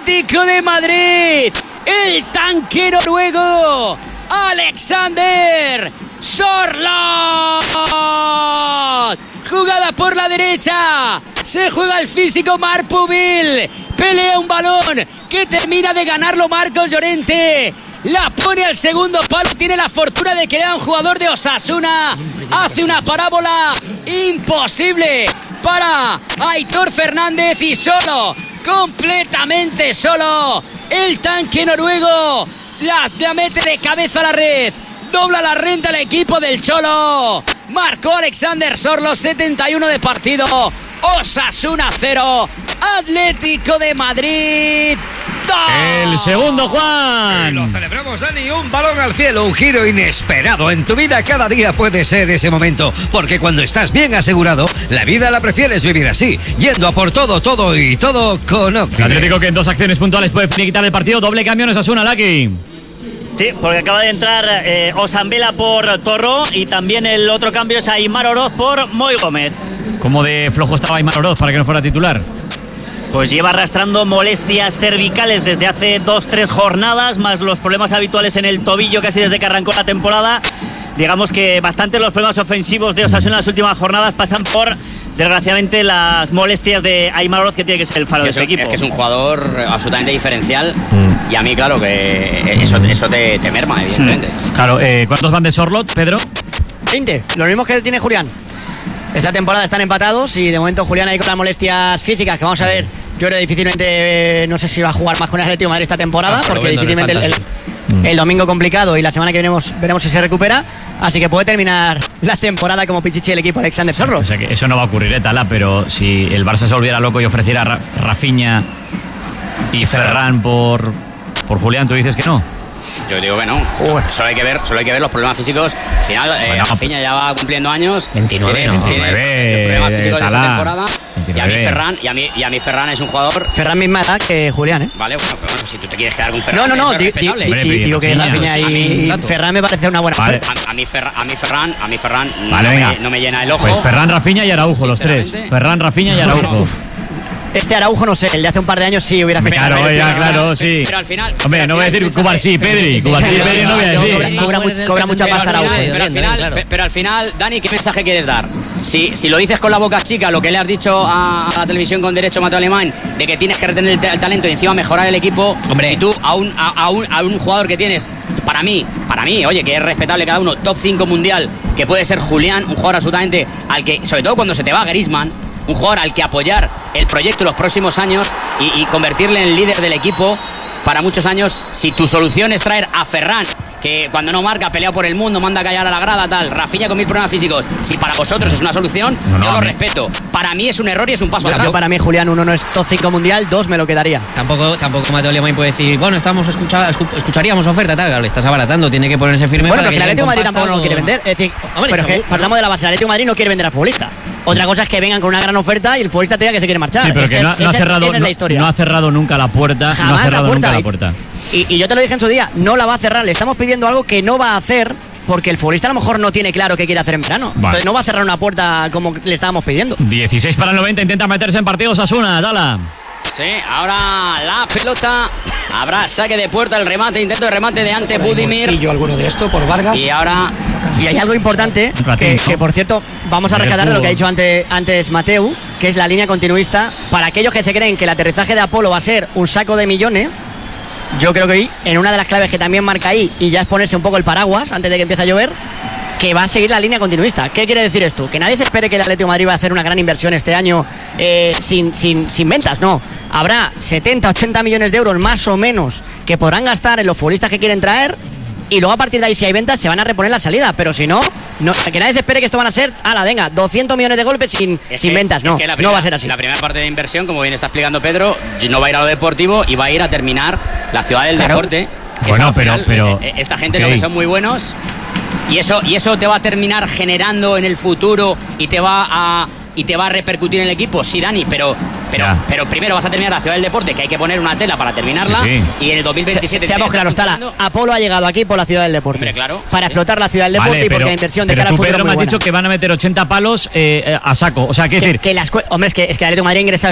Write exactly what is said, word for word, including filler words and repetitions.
Atlético de Madrid. El tanque noruego Alexander Sørloth. Jugada por la derecha. Se juega el físico Marc Pubil. Pelea un balón que termina de ganarlo Marcos Llorente. La pone al segundo palo. Tiene la fortuna de que era un jugador de Osasuna. Hace una parábola imposible para Aitor Fernández y solo, completamente solo, el tanque noruego la, la mete de cabeza a la red. Dobla la renta el equipo del Cholo. Marcó Alexander Sørloth, setenta y uno de partido. Osasuna cero, Atlético de Madrid dos. El segundo, Juan. Y lo celebramos, Dani. Un balón al cielo, un giro inesperado. En tu vida cada día puede ser ese momento, porque cuando estás bien asegurado, la vida la prefieres vivir así, yendo a por todo, todo y todo con Octi. El Atlético que en dos acciones puntuales puede finiquitar el partido. Doble cambio en Osasuna, Laki. Sí, porque acaba de entrar eh, Osambela por Torró y también el otro cambio es Aimar Oroz por Moy Gómez. ¿Cómo de flojo estaba Aimar Oroz para que no fuera titular? Pues lleva arrastrando molestias cervicales desde hace dos, tres jornadas, más los problemas habituales en el tobillo casi desde que arrancó la temporada. Digamos que bastante los problemas ofensivos de Osasuna en las últimas jornadas pasan por, desgraciadamente, las molestias de Aimar Oroz, que tiene que ser el faro de este equipo. Es que es un jugador absolutamente diferencial mm. y a mí, claro, que eso, eso te, te merma, evidentemente. Mm. Claro, eh, ¿cuántos van de Sørloth, Pedro? veinte, los mismos que tiene Julián. Esta temporada están empatados y de momento Julián ahí con las molestias físicas, que vamos a ver, yo creo difícilmente, eh, no sé si va a jugar más con el Atlético de Madrid esta temporada, ah, porque difícilmente el, el, mm. el domingo complicado y la semana que viene veremos si se recupera, así que puede terminar la temporada como pichichi el equipo Alexander Sørloth. O sea que eso no va a ocurrir, ¿eh, Tala? Pero si el Barça se volviera loco y ofreciera a Ra Rafinha y Ferran por, por Julián, ¿tú dices que no? Yo digo que no. Uh. Solo hay que ver, solo hay que ver los problemas físicos. Al final, bueno, eh, Rafinha ya va cumpliendo años. veintinueve, tiene, no. tiene problemas físicos de esta temporada. veintinueve. Y a mí Ferran, y a mí, y a mí Ferran es un jugador. Ferran misma edad que Julián, ¿eh? Vale, bueno, pero pues si tú te quieres quedar con Ferran. No, no, no. Di, di, di, di, digo que Rafinha y Ferran me parece una buena vale. a, a mí Ferran, a mí Ferran, a mí Ferran vale, no, me, no me llena el ojo. Pues Ferran, Rafinha y Araujo, los tres. Ferran, Rafinha y Araujo. Este Araujo, no sé, el de hace un par de años sí hubiera fechado. Claro, ya, claro, sí. Pero al final. Hombre, al no voy a decir Cubarsí, Pedri. Cubarsí, Pedri no voy a decir. Cobra, cobra, much, cobra mucha pasta Araujo. Pero al final, pero al final, Dani, ¿qué mensaje quieres dar? Si, si lo dices con la boca chica, lo que le has dicho a, a la televisión con derecho, Mateo Alemán, de que tienes que retener el, el talento y encima mejorar el equipo. Hombre, si tú a un, a, a, un, a un jugador que tienes, para mí, para mí, oye, que es respetable cada uno, top cinco mundial, que puede ser Julián, un jugador absolutamente al que, sobre todo cuando se te va Griezmann, un jugador al que apoyar el proyecto en los próximos años y, y convertirle en líder del equipo para muchos años. Si tu solución es traer a Ferran, que cuando no marca, pelea por el mundo, manda a callar a la grada, tal, Rafinha con mil problemas físicos, si para vosotros es una solución, no, no, yo lo me... respeto. Para mí es un error y es un paso atrás. Yo, para mí, Julián, uno no es top cinco mundial, dos me lo quedaría. Tampoco, tampoco Mateo Alemán puede decir, bueno, estamos escucha, escucharíamos oferta, tal, le estás abaratando, tiene que ponerse firme. Bueno, para pero que el Atlético de Madrid tampoco no lo quiere vender. Es decir, hombre, pero es que partamos de la base, el Atlético de Madrid no quiere vender al futbolista. Otra cosa es que vengan con una gran oferta y el futbolista te diga que se quiere marchar. Sí, pero es que, que no, es, no, ha esa, cerrado, esa es la historia. No, no ha cerrado nunca la puerta. Jamás no ha cerrado la puerta. nunca la puerta. Y, y yo te lo dije en su día, no la va a cerrar. Le estamos pidiendo algo que no va a hacer porque el futbolista a lo mejor no tiene claro qué quiere hacer en verano. Vale. Entonces no va a cerrar una puerta como le estábamos pidiendo. dieciséis para el noventa, intenta meterse en partidos Osasuna, Dala. Sí, ahora la pelota. Habrá saque de puerta, el remate, intento de remate de Ante Budimir. Y yo alguno de esto por Vargas. Y ahora. Y hay algo importante que, que por cierto, vamos a rescatar de lo que ha dicho antes, antes Mateu, que es la línea continuista. Para aquellos que se creen que el aterrizaje de Apolo va a ser un saco de millones, yo creo que hoy, en una de las claves que también marca ahí, y ya es ponerse un poco el paraguas antes de que empiece a llover, que va a seguir la línea continuista. ¿Qué quiere decir esto? Que nadie se espere que el Atlético de Madrid va a hacer una gran inversión este año eh, sin, sin, sin ventas, no. Habrá setenta, ochenta millones de euros más o menos que podrán gastar en los futbolistas que quieren traer, y luego a partir de ahí, si hay ventas, se van a reponer la salida. Pero si no, no, que nadie se espere que esto van a ser, ala, venga, doscientos millones de golpes sin, sin que, ventas. No, primera, no va a ser así. La primera parte de inversión, como bien está explicando Pedro, no va a ir a lo deportivo y va a ir a terminar la ciudad del claro. deporte. Bueno, pero, final, pero eh, esta gente okay. no que son muy buenos y eso, y eso te va a terminar generando en el futuro y te va a y te va a repercutir en el equipo, sí, Dani, pero pero, pero primero vas a terminar la ciudad del deporte, que hay que poner una tela para terminarla, sí, sí. y en el dos mil veintisiete... Se, seamos claros, Tala, Apolo ha llegado aquí por la ciudad del deporte. Hombre, claro, para sí. explotar la ciudad del deporte, vale, y porque pero, la inversión de cara al futuro Pedro, es muy me has buena. dicho que van a meter ochenta palos eh, a saco, o sea, ¿qué que, decir? Que las, hombre, es que, es que el Atlético de Madrid ha ingresado